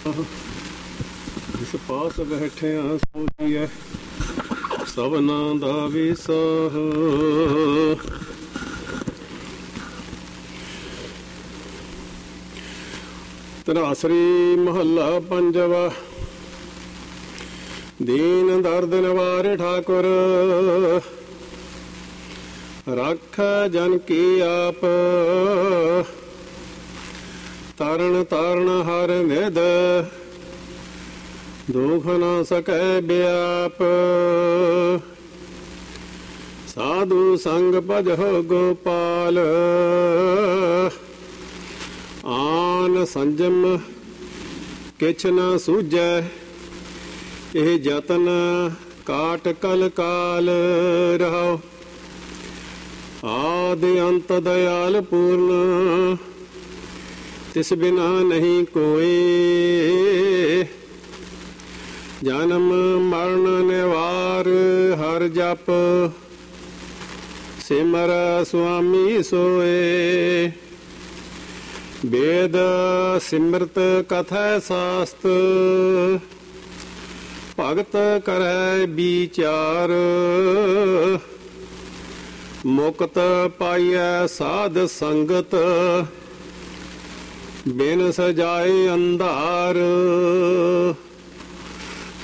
ਜਿਸ ਪਾਸ ਬੈਠਿਆ ਸੋਚੀਐ ਸਭਨਾ ਦਾ ਵਿਸਾਹ। ਧਨਾਸਰੀ ਮਹੱਲਾ ਪੰਜਵਾ। ਦੀਨ ਦਰਦ ਨਿਵਾਰੇ ਠਾਕੁਰ ਰੱਖ ਜਨ ਕੀ ਆਪ। ਤਰਨ ਤਾਰਨ ਹਰ ਨਿਧ ਦੁਖ ਨ ਸਕੈ ਵਿਆਪ। ਸਾਧੂ ਸੰਗ ਭਜਹੁ ਗੋਪਾਲ ਆਨ ਸੰਜਮ ਕਿਛ ਨ ਸੂਝੈ। ਇਹ ਜਤਨ ਕਾਟ ਕਲ ਕਾਲ ਰਹਾਉ। ਆਦਿ ਅੰਤ ਦਇਆਲ ਪੂਰਨ ਤਿਸ ਬਿਨਾ ਨਹੀਂ ਕੋਇ। ਜਨਮ ਮਰਨ ਨਿਵਾਰ ਹਰ ਜਪ ਸਿਮਰ ਸੁਆਮੀ ਸੋਏ। ਵੇਦ ਸਿਮਰਤ ਕਥੈ ਸਾਸਤ ਭਗਤ ਕਰੈ ਵਿਚਾਰ। ਮੁਕਤ ਪਾਈਐ ਸਾਧ ਸੰਗਤ ਬਿਨ ਸਜਾਏ ਅੰਧਾਰ।